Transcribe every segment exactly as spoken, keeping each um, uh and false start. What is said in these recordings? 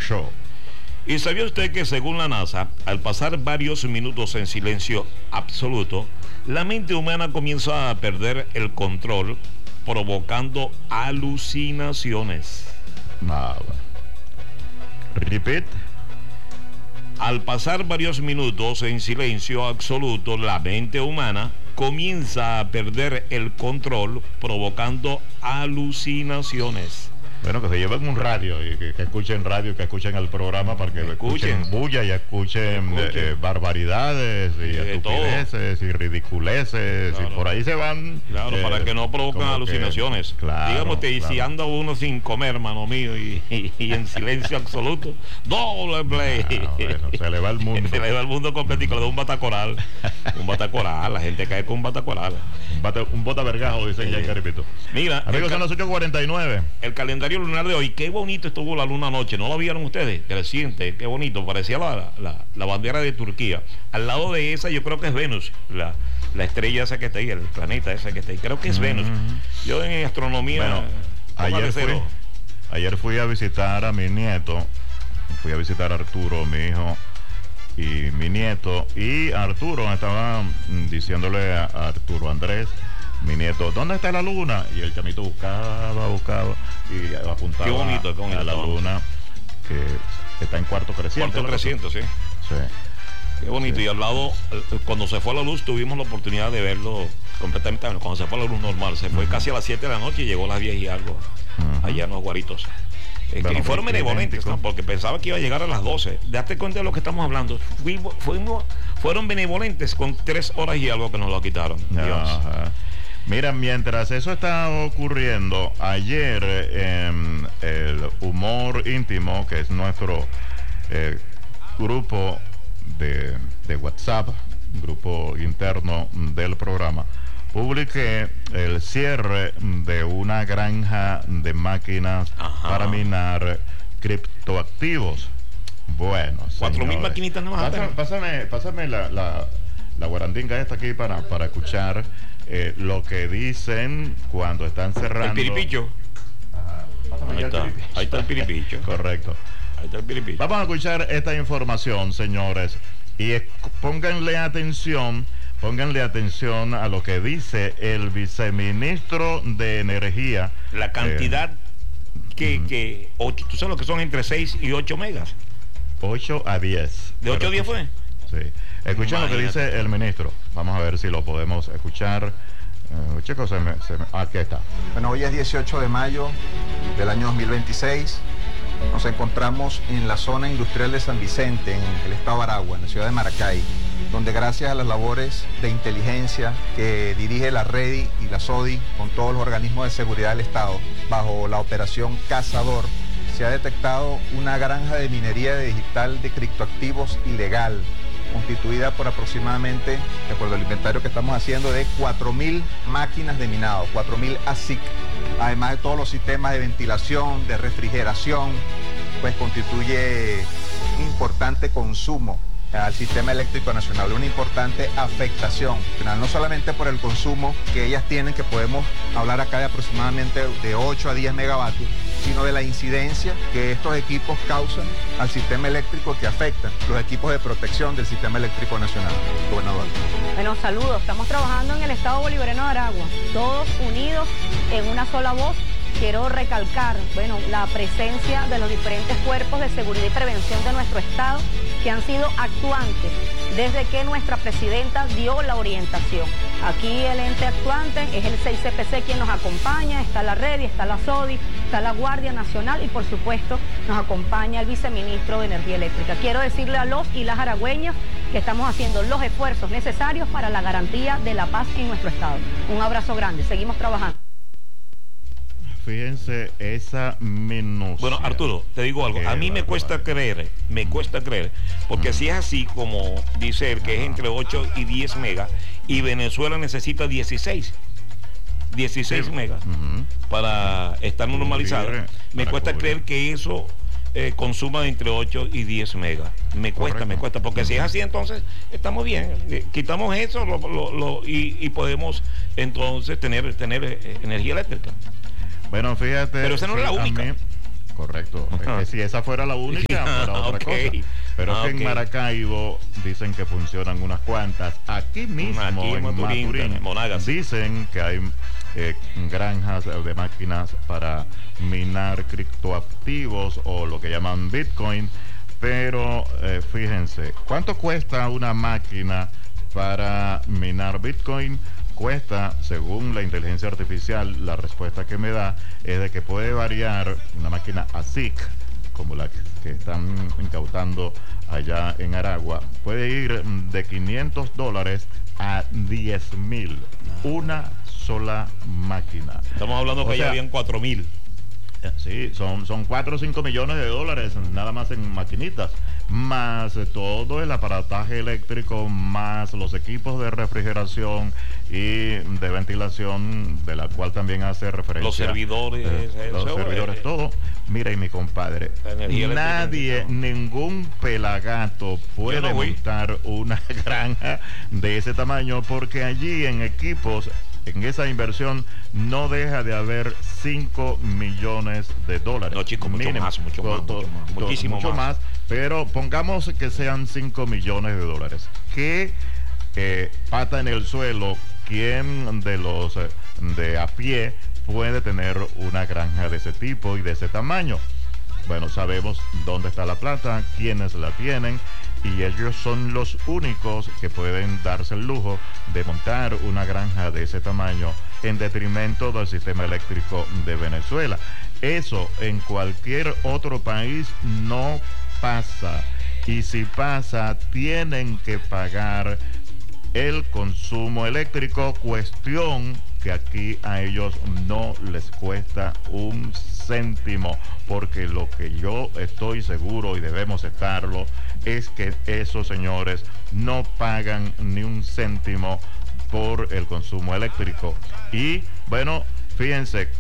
Show. ¿Y sabía usted que según la NASA, al pasar varios minutos en silencio absoluto, la mente humana comienza a perder el control, provocando alucinaciones? Nada. Repeat. Al pasar varios minutos en silencio absoluto, la mente humana comienza a perder el control, provocando alucinaciones. Bueno, que se lleven un radio y que, que escuchen radio, que escuchen el programa para que, que escuchen, escuchen bulla y escuchen, escuchen. Eh, barbaridades y, y estupideces y ridiculeces, claro. Y por ahí se van. Claro, eh, para que no provoquen alucinaciones. Que, claro, digamos que claro. Si anda uno sin comer, hermano mío, y, y, y en silencio absoluto, doble play. Ah, bueno, se le va el mundo. Se le va el mundo completito, le da un batacoral. Un batacoral, la gente cae con un batacoral. Un, bata, un botavergajo, dicen ya en Caripito. Mira, amigos, son las ocho cuarenta y nueve. El calendario lunar de hoy, qué bonito estuvo la luna anoche, ¿no lo vieron ustedes? Creciente, qué bonito, parecía la, la, la bandera de Turquía. Al lado de esa yo creo que es Venus, la, la estrella esa que está ahí, el planeta ese que está ahí, creo que es mm-hmm. Venus. Yo en astronomía... Bueno, ayer, fui, ayer fui a visitar a mi nieto, fui a visitar a Arturo, mi hijo, y mi nieto, y Arturo estaba diciéndole a, a Arturo Andrés, mi nieto, ¿dónde está la luna? Y el chamito buscaba, buscaba y apuntaba qué bonito, qué bonito, a la luna que está en cuarto creciente. Cuarto creciente, sí. Sí. Qué bonito. Sí. Y al lado, cuando se fue a la luz, tuvimos la oportunidad de verlo completamente. Cuando se fue a la luz normal, se fue uh-huh. casi a las siete de la noche y llegó a las diez y algo, uh-huh. allá en los Guaritos. Eh, bueno, y fueron benevolentes, ¿no? Porque pensaba que iba a llegar a las doce. Date cuenta de lo que estamos hablando. Fuimos, fuimos, fueron benevolentes con tres horas y algo que nos lo quitaron. Dios. Ajá. Mira, mientras eso está ocurriendo, ayer en el Humor Íntimo, que es nuestro eh, grupo de, de WhatsApp, grupo interno del programa, publiqué el cierre de una granja de máquinas Ajá. para minar criptoactivos. Bueno, cuatro mil maquinitas nomás. Pásame, pásame, pásame la, la, la guarandinga esta aquí para, para escuchar eh, lo que dicen cuando están cerrando. El piripicho. Ajá. Ahí, está. El Ahí está el piripicho. Correcto. Ahí está el piripicho. Vamos a escuchar esta información, señores, y es, pónganle atención. Pónganle atención a lo que dice el viceministro de Energía. La cantidad eh, que, uh-huh. que ocho, tú sabes lo que son entre seis y ocho megas. ocho a diez. ¿De ocho a diez fue? Sí. Escuchen lo que dice el ministro. Vamos a ver si lo podemos escuchar. Uh, chicos, se me, se me, aquí está. Bueno, hoy es dieciocho de mayo del año dos mil veintiséis. Nos encontramos en la zona industrial de San Vicente, en el estado de Aragua, en la ciudad de Maracay, donde gracias a las labores de inteligencia que dirige la REDI y la SODI con todos los organismos de seguridad del Estado, bajo la operación Cazador, se ha detectado una granja de minería digital de criptoactivos ilegal, constituida por aproximadamente, de acuerdo al inventario que estamos haciendo, de cuatro mil máquinas de minado, cuatro mil A S I C, además de todos los sistemas de ventilación, de refrigeración, pues constituye un importante consumo al sistema eléctrico nacional, una importante afectación, no solamente por el consumo que ellas tienen, que podemos hablar acá de aproximadamente de ocho a diez megavatios, sino de la incidencia que estos equipos causan al sistema eléctrico, que afectan los equipos de protección del sistema eléctrico nacional. Gobernador. Bueno, saludos. Estamos trabajando en el estado bolivariano de Aragua, todos unidos en una sola voz. Quiero recalcar, bueno, la presencia de los diferentes cuerpos de seguridad y prevención de nuestro estado que han sido actuantes desde que nuestra presidenta dio la orientación. Aquí el ente actuante es el seis C P C quien nos acompaña, está la REDI, está la SODI, está la Guardia Nacional y por supuesto nos acompaña el viceministro de Energía Eléctrica. Quiero decirle a los y las aragüeñas que estamos haciendo los esfuerzos necesarios para la garantía de la paz en nuestro estado. Un abrazo grande, seguimos trabajando. Fíjense esa minucia. Bueno, Arturo, te digo algo. A mí me cuesta creer, me cuesta creer, porque mm. si es así como dice él, que es entre ocho y diez megas, y Venezuela necesita dieciséis, dieciséis sí. megas uh-huh. para estar normalizada, me cuesta cubrir. creer que eso eh, consuma entre ocho y diez megas. Me cuesta, Correcto. me cuesta, porque uh-huh. si es así, entonces estamos bien. Eh, quitamos eso lo, lo, lo, y, y podemos entonces tener, tener eh, energía eléctrica. Bueno, fíjate. Pero esa no es la única. Mí, Correcto. Es que si esa fuera la única, fuera otra okay. cosa. Pero ah, es que okay. en Maracaibo dicen que funcionan unas cuantas. Aquí mismo, Aquí en en Maturín, Maturín, en Monagas. dicen que hay eh, granjas de máquinas para minar criptoactivos o lo que llaman Bitcoin. Pero eh, fíjense, ¿cuánto cuesta una máquina para minar Bitcoin? Cuesta, según la inteligencia artificial, la respuesta que me da es de que puede variar una máquina A S I C, como la que están incautando allá en Aragua, puede ir de quinientos dólares a diez mil. Una sola máquina. Estamos hablando que o sea, ya habían cuatro mil. Sí, son, son cuatro o cinco millones de dólares nada más en maquinitas, más todo el aparataje eléctrico, más los equipos de refrigeración y de ventilación, de la cual también hace referencia. Los servidores. Eh, los servidores, eh, todo. Mira, y mi compadre, nadie, ningún pelagato puede no montar una granja de ese tamaño, porque allí en equipos, en esa inversión no deja de haber cinco millones de dólares. No, chicos, mucho Mínimo, más, mucho más, to, mucho más, to, muchísimo mucho más. más. Pero pongamos que sean cinco millones de dólares. ¿Qué eh, pata en el suelo, quién de los eh, de a pie puede tener una granja de ese tipo y de ese tamaño? Bueno, sabemos dónde está la plata, quiénes la tienen, y ellos son los únicos que pueden darse el lujo de montar una granja de ese tamaño en detrimento del sistema eléctrico de Venezuela. Eso en cualquier otro país no pasa, y si pasa tienen que pagar el consumo eléctrico, cuestión que aquí a ellos no les cuesta un céntimo, porque lo que yo estoy seguro, y debemos estarlo, es que esos señores no pagan ni un céntimo por el consumo eléctrico. Y bueno, fíjense,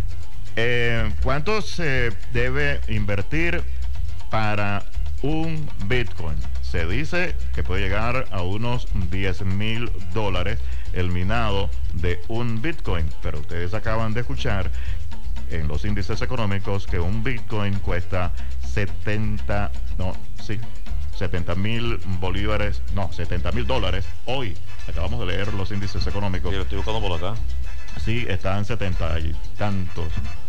eh, ¿cuánto se debe invertir para un Bitcoin? Se dice que puede llegar a unos diez mil dólares el minado de un Bitcoin, pero ustedes acaban de escuchar en los índices económicos que un Bitcoin cuesta setenta, no, sí, setenta mil bolívares, no, setenta mil dólares. Hoy acabamos de leer los índices económicos. Sí, lo estoy buscando por acá. Sí, están setenta y tantos.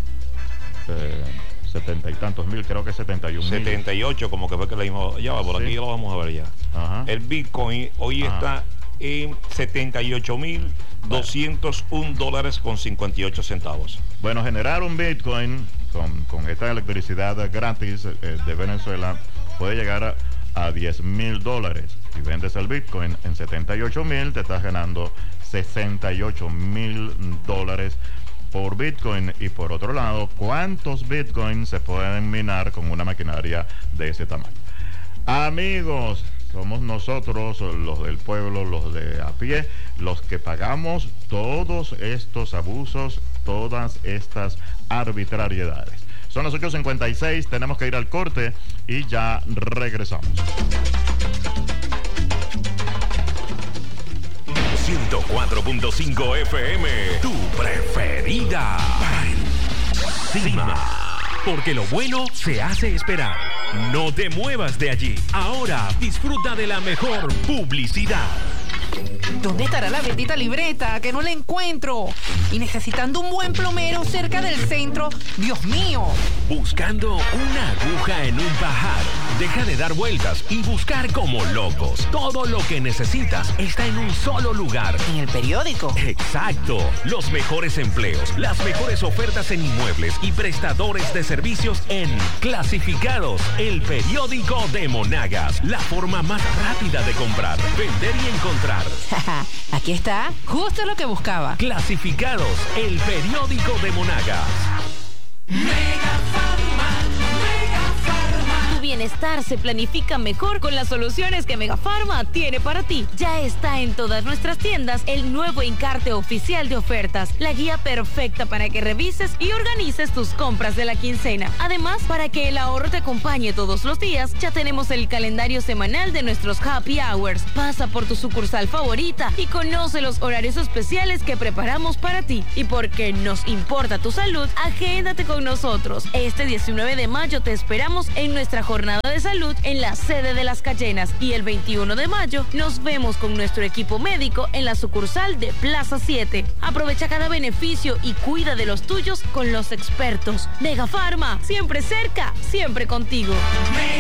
Eh, setenta y tantos mil, creo que setenta y un mil. setenta y ocho, como que fue que leímos. Ya va, por sí. Aquí ya lo vamos a ver ya. Ajá. El Bitcoin hoy Ajá. está en setenta y ocho mil doscientos un dólares con cincuenta y ocho centavos. Bueno, generar un Bitcoin con, con esta electricidad gratis eh, de Venezuela puede llegar a, a diez mil dólares. Si vendes el Bitcoin en setenta y ocho mil, te estás ganando sesenta y ocho mil dólares por Bitcoin. Y por otro lado, ¿cuántos Bitcoins se pueden minar con una maquinaria de ese tamaño? Amigos, somos nosotros, los del pueblo, los de a pie, los que pagamos todos estos abusos, todas estas arbitrariedades. Son las ocho cincuenta y seis, tenemos que ir al corte y ya regresamos. ciento cuatro punto cinco F M, tu preferida. Encima. Porque lo bueno se hace esperar. No te muevas de allí. Ahora disfruta de la mejor publicidad. ¿Dónde estará la bendita libreta? Que no la encuentro. Y necesitando un buen plomero cerca del centro. ¡Dios mío! Buscando una aguja en un pajar. Deja de dar vueltas y buscar como locos. Todo lo que necesitas está en un solo lugar. ¿En el periódico? Exacto. Los mejores empleos, las mejores ofertas en inmuebles y prestadores de servicios en Clasificados, el periódico de Monagas. La forma más rápida de comprar, vender y encontrar. Aquí está, justo lo que buscaba. Clasificados, el periódico de Monagas. Mega Farma, Mega Farma. Tu bienestar se planifica mejor con las soluciones que Megafarma tiene para ti. Ya está en todas nuestras tiendas el nuevo encarte oficial de ofertas, la guía perfecta para que revises y organices tus compras de la quincena. Además, para que el ahorro te acompañe todos los días, ya tenemos el calendario semanal de nuestros Happy Hours. Pasa por tu sucursal favorita y conoce los horarios especiales que preparamos para ti. Y porque nos importa tu salud, agéndate con nosotros. Este diecinueve de mayo te esperamos en nuestra jornada de salud en la sede de Las Cayenas y el veintiuno de mayo nos vemos con nuestro equipo médico en la sucursal de Plaza siete. Aprovecha cada beneficio y cuida de los tuyos con los expertos. Megafarma, siempre cerca, siempre contigo.